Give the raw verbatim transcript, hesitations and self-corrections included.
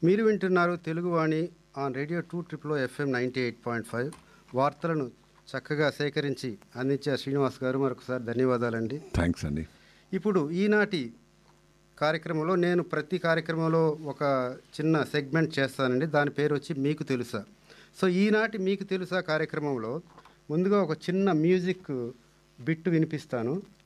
మీరు వింటున్నారు Teluguvani on radio two triple FM ninety eight point five. వార్తలను చక్కగా సేకరించి అందించే శ్రీనివాస్ గారు మరొకసారి ధన్యవాదాలండి. థ్యాంక్స్ అండి. ఇప్పుడు ఈనాటి కార్యక్రమంలో నేను ప్రతి కార్యక్రమంలో ఒక చిన్న సెగ్మెంట్ చేస్తానండి. దాని పేరు వచ్చి మీకు తెలుసా. సో ఈనాటి మీకు తెలుసా కార్యక్రమంలో ముందుగా ఒక చిన్న మ్యూజిక్ బిట్టు వినిపిస్తాను.